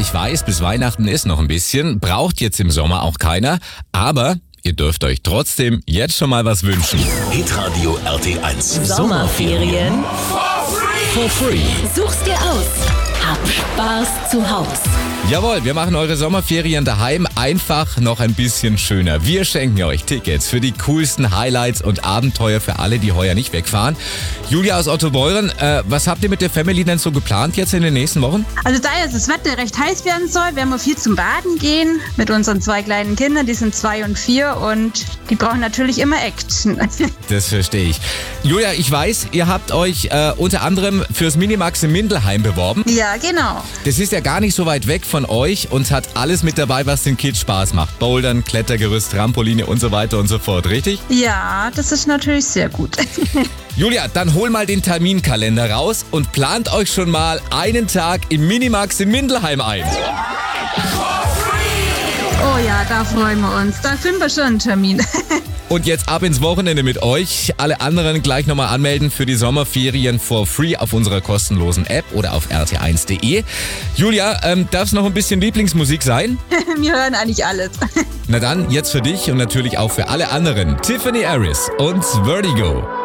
Ich weiß, bis Weihnachten ist noch ein bisschen, braucht jetzt im Sommer auch keiner, aber ihr dürft euch trotzdem jetzt schon mal was wünschen. Hitradio RT1. Sommerferien For free. suchst dir aus. Hab Spaß zu Haus. Jawohl, wir machen eure Sommerferien daheim einfach noch ein bisschen schöner. Wir schenken euch Tickets für die coolsten Highlights und Abenteuer für alle, die heuer nicht wegfahren. Julia aus Ottobeuren, was habt ihr mit der Family denn so geplant jetzt in den nächsten Wochen? Also da jetzt das Wetter recht heiß werden soll, werden wir viel zum Baden gehen mit unseren 2 kleinen Kindern, die sind 2 und 4 und die brauchen natürlich immer Action. Das verstehe ich. Julia, ich weiß, ihr habt euch unter anderem fürs Minimax in Mindelheim beworben. Ja, genau. Das ist ja gar nicht so weit weg von euch und hat alles mit dabei, was den Kids Spaß macht. Bouldern, Klettergerüst, Trampoline und so weiter und so fort, richtig? Ja, das ist natürlich sehr gut. Julia, dann hol mal den Terminkalender raus und plant euch schon mal einen Tag im Minimax in Mindelheim ein. Oh ja, da freuen wir uns. Da finden wir schon einen Termin. Und jetzt ab ins Wochenende mit euch. Alle anderen gleich nochmal anmelden für die Sommerferien for free auf unserer kostenlosen App oder auf rt1.de. Julia, darf es noch ein bisschen Lieblingsmusik sein? Wir hören eigentlich alles. Na dann, jetzt für dich und natürlich auch für alle anderen. Tiffany Harris und Vertigo.